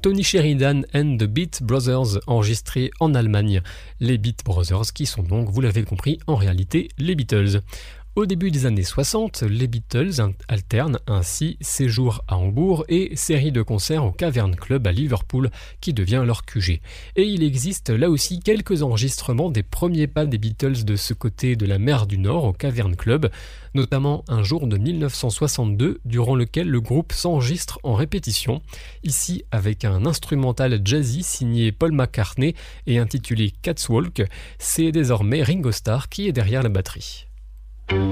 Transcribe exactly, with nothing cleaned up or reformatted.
Tony Sheridan and the Beat Brothers, enregistré en Allemagne. Les Beat Brothers qui sont donc, vous l'avez compris, en réalité les Beatles. Au début des années soixante, les Beatles alternent ainsi séjours à Hambourg et série de concerts au Cavern Club à Liverpool qui devient leur Q G. Et il existe là aussi quelques enregistrements des premiers pas des Beatles de ce côté de la mer du Nord au Cavern Club, notamment un jour de mille neuf cent soixante-deux durant lequel le groupe s'enregistre en répétition, ici avec un instrumental jazzy signé Paul McCartney et intitulé Cat's Walk. C'est désormais Ringo Starr qui est derrière la batterie.